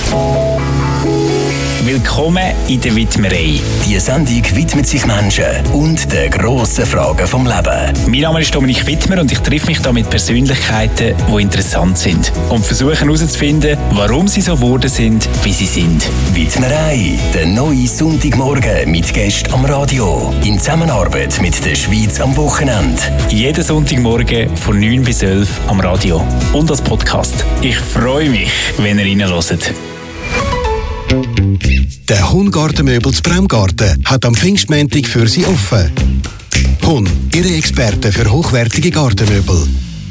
Willkommen in der Widmerei. Die Sendung widmet sich Menschen und den grossen Fragen vom Leben. Mein Name ist Dominik Wittmer und ich treffe mich hier mit Persönlichkeiten, die interessant sind. Und versuche herauszufinden, warum sie so geworden sind, wie sie sind. Widmerei, der neue Sonntagmorgen mit Gästen am Radio. In Zusammenarbeit mit der Schweiz am Wochenende. Jeden Sonntagmorgen von 9 bis 11 am Radio und als Podcast. Ich freue mich, wenn ihr reinhört. Der Hun-Gartenmöbel zu Bremgarten hat am Pfingstmontag für Sie offen. Hun, Ihre Experte für hochwertige Gartenmöbel.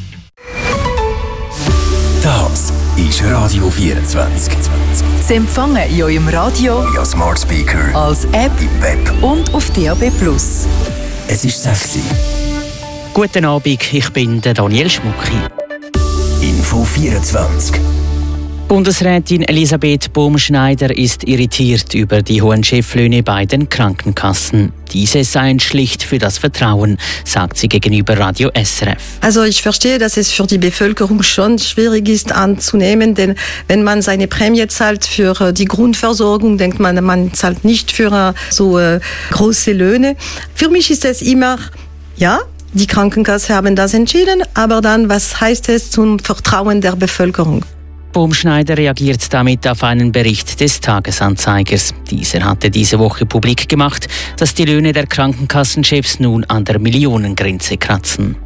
Das ist Radio 24. Sie empfangen in eurem Radio, via Smart Speaker, als App im Web und auf DAB+. Es ist sexy. Guten Abend, ich bin der Daniel Schmucki. Info 24. Bundesrätin Elisabeth Bohm-Schneider ist irritiert über die hohen Cheflöhne bei den Krankenkassen. Diese seien schlicht für das Vertrauen, sagt sie gegenüber Radio SRF. Also ich verstehe, dass es für die Bevölkerung schon schwierig ist anzunehmen, denn wenn man seine Prämie zahlt für die Grundversorgung, denkt man zahlt nicht für so große Löhne. Für mich ist es immer, ja, die Krankenkassen haben das entschieden, aber dann, was heißt es zum Vertrauen der Bevölkerung? Bohm-Schneider reagiert damit auf einen Bericht des Tagesanzeigers. Dieser hatte diese Woche publik gemacht, dass die Löhne der Krankenkassenchefs nun an der Millionengrenze kratzen.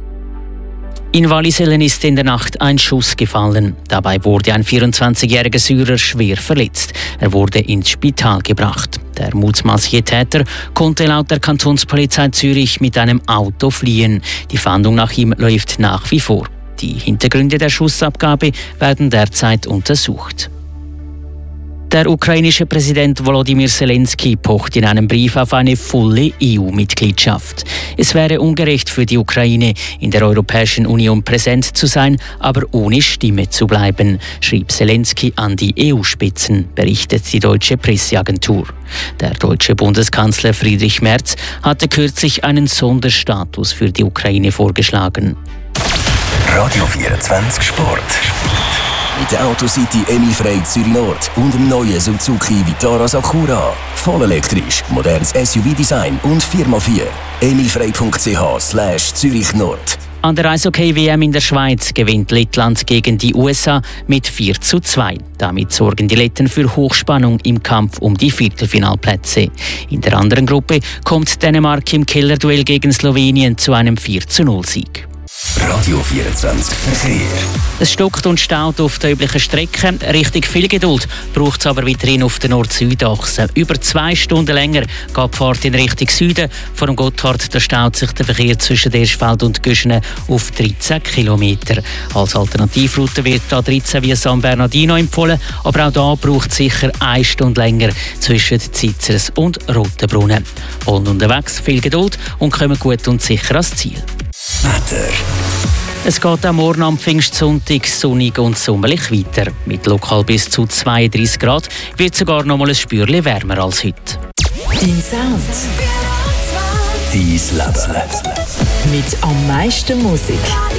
In Wallisellen ist in der Nacht ein Schuss gefallen. Dabei wurde ein 24-jähriger Syrer schwer verletzt. Er wurde ins Spital gebracht. Der mutmaßliche Täter konnte laut der Kantonspolizei Zürich mit einem Auto fliehen. Die Fahndung nach ihm läuft nach wie vor. Die Hintergründe der Schussabgabe werden derzeit untersucht. Der ukrainische Präsident Volodymyr Zelensky pocht in einem Brief auf eine volle EU-Mitgliedschaft. Es wäre ungerecht für die Ukraine, in der Europäischen Union präsent zu sein, aber ohne Stimme zu bleiben, schrieb Zelensky an die EU-Spitzen, berichtet die deutsche Presseagentur. Der deutsche Bundeskanzler Friedrich Merz hatte kürzlich einen Sonderstatus für die Ukraine vorgeschlagen. Radio 24 Sport. Mit der Autocity Emil-Frey Zürich Nord und dem neuen Suzuki Vitara Sakura. Voll elektrisch, modernes SUV-Design und Firma 4. emilfrey.ch/Zürich Nord. An der Eishockey-WM in der Schweiz gewinnt Lettland gegen die USA mit 4:2. Damit sorgen die Letten für Hochspannung im Kampf um die Viertelfinalplätze. In der anderen Gruppe kommt Dänemark im Kellerduell gegen Slowenien zu einem 4:0-Sieg. Radio 24 Verkehr. Es stockt und staut auf der üblichen Strecke. Richtig viel Geduld braucht es aber weiterhin auf der Nord-Süd-Achse. Über 2 Stunden länger geht die Fahrt in Richtung Süden. Vor dem Gotthard da staut sich der Verkehr zwischen Derschfeld und Güschene auf 13 Kilometer. Als Alternativroute wird A13 via San Bernardino empfohlen, aber auch da braucht es sicher 1 Stunde länger zwischen Zitzers und Rotenbrunnen. Und unterwegs viel Geduld und kommen gut und sicher ans Ziel. Wetter. Es geht am Morgen am Pfingstsonntag sonnig und sommerlich weiter. Mit lokal bis zu 32 Grad wird es sogar noch mal ein Spürchen wärmer als heute. Dein Sound. Dein Leben. Mit am meisten Musik.